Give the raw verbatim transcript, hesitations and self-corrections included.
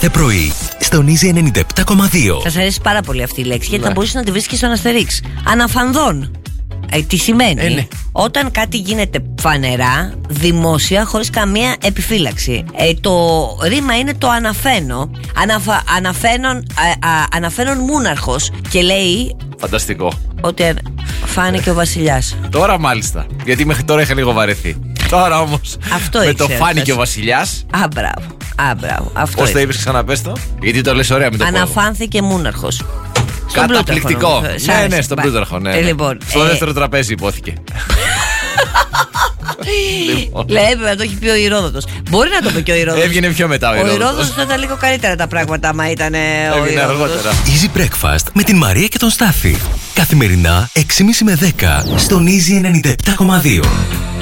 κάθε πρωί στον Easy ενενήντα επτά κόμμα δύο. Σας αρέσει πάρα πολύ αυτή η λέξη, γιατί Ναι. θα μπορούσε να τη βρεις και στον Αστερίξ. Αναφανδόν. Ε, τι σημαίνει? Ε, ναι. Όταν κάτι γίνεται φανερά, δημόσια, χωρίς καμία επιφύλαξη. Ε, το ρήμα είναι το αναφαίνω. Αναφα, αναφαίνον, α, α, αναφαίνον μούναρχος. Και λέει Φανταστικό. ότι φάνηκε ο βασιλιάς. Τώρα μάλιστα. Γιατί μέχρι τώρα είχα λίγο βαρεθεί. Τώρα όμως Αυτό με το ήξερα, φάνηκε θες. ο βασιλιάς. Α, μπράβο. Α, μπράβο. Αυτό Πώς το είναι. είπες, ξαναπες το? Γιατί το λες ωραία με το πόδι. Αναφάνθηκε μούναρχος. Στον Καταπληκτικό. Πλούταρχο, νομίζω. Σ' Ναι, άρεσε. ναι, στον Μπα. Πλούταρχο. Ναι, Ε, ναι. λοιπόν, Στο ε, δεύτερο τραπέζι υπόθηκε. Λοιπόν. Λέει, έπρεπε να το έχει πει ο Ηρόδοτος. Μπορεί να το πει και ο Ηρόδοτος. Έβγαινε πιο μετά ο Ο Ηρόδοτος. Ηρόδοτος θα ήταν λίγο καλύτερα τα πράγματα άμα ήταν ε, ο Έβγαινε Ηρόδοτος. αργότερα. Easy Breakfast με την Μαρία και τον Στάφη. Καθημερινά έξι και μισή με δέκα στον Easy ενενήντα επτά κόμμα δύο.